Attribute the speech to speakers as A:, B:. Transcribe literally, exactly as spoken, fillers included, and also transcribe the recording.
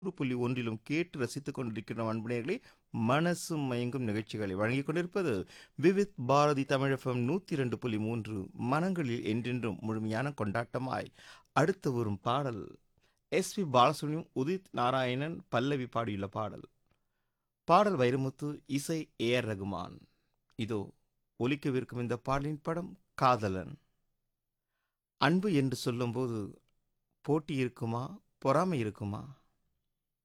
A: நூறு புள்ளி ஒன்றிலும் கேட்டு ரசித்துக் கொண்டிருக்கிற அன்புநேயர்களே, மனசும் மயங்கும் நிகழ்ச்சிகளை வழங்கிக் கொண்டிருப்பது விவித் பாரதி தமிழகம் நூற்றி இரண்டு புள்ளி மூன்று மனங்களில் என்றென்றும் முழுமையான கொண்டாட்டமாய். அடுத்து வரும் பாடல் எஸ் பி பாலசுப்ரமணியம், உதித் நாராயணன், பல்லவி பாடியுள்ள பாடல். பாடல் வைரமுத்து, இசை ஏ ஆர் ரகுமான். இதோ ஒலிக்கவிருக்கும் இந்த பாடலின் படம் காதலன். அன்பு என்று சொல்லும்போது போட்டி இருக்குமா, பொறாமை இருக்குமா?